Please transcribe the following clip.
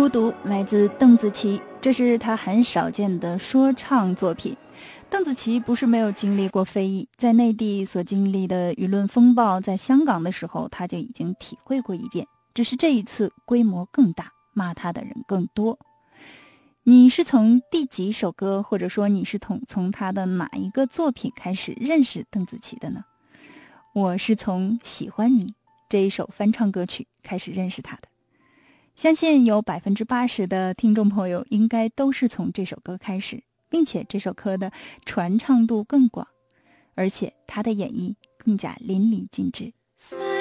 孤独来自邓紫棋，这是她很少见的说唱作品。邓紫棋不是没有经历过非议，在内地所经历的舆论风暴，在香港的时候她就已经体会过一遍，只是这一次规模更大，骂她的人更多。你是从第几首歌，或者说你是从她的哪一个作品开始认识邓紫棋的呢？我是从喜欢你这一首翻唱歌曲开始认识她的。相信有80%的听众朋友应该都是从这首歌开始，并且这首歌的传唱度更广，而且他的演绎更加淋漓尽致。